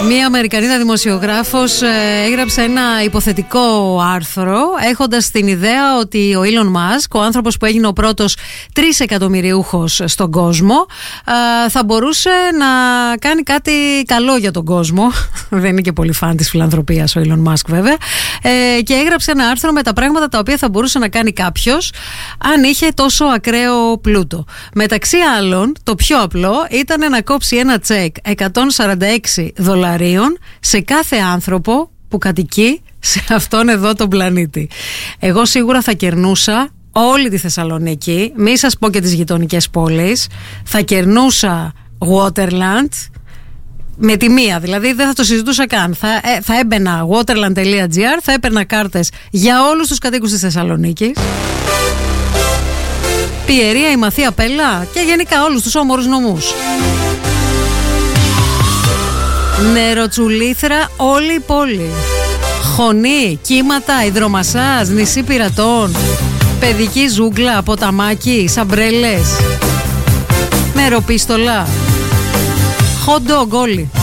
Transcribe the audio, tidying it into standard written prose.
Μία Αμερικανίδα δημοσιογράφος έγραψε ένα υποθετικό άρθρο έχοντας την ιδέα ότι ο Elon Musk, ο άνθρωπος που έγινε ο πρώτος 3 εκατομμυριούχος στον κόσμο, θα μπορούσε να κάνει κάτι καλό για τον κόσμο. Δεν είναι και πολύ φαν της φιλανθρωπίας ο Elon Musk βέβαια. Και έγραψε ένα άρθρο με τα πράγματα τα οποία θα μπορούσε να κάνει κάποιος αν είχε τόσο ακραίο πλούτο. Μεταξύ άλλων, το πιο απλό ήταν να κόψει ένα τσεκ $146 σε κάθε άνθρωπο που κατοικεί σε αυτόν εδώ τον πλανήτη. Εγώ σίγουρα θα κερνούσα όλη τη Θεσσαλονίκη, μη σας πω και τις γειτονικές πόλεις, θα κερνούσα Waterland με τη μία, δηλαδή δεν θα το συζητούσα καν. Θα έμπαινα waterland.gr, θα έπαιρνα κάρτες για όλους τους κατοίκους της Θεσσαλονίκης, Πιερία, η Μαθία Πέλα και γενικά όλους τους όμορους νομούς. Νεροτσουλήθρα όλη η πόλη. Χωνή, κύματα, υδρομασάζ, νησί πειρατών, παιδική ζούγκλα, ποταμάκι, σαμπρέλες, νεροπίστολα, hot dog όλοι.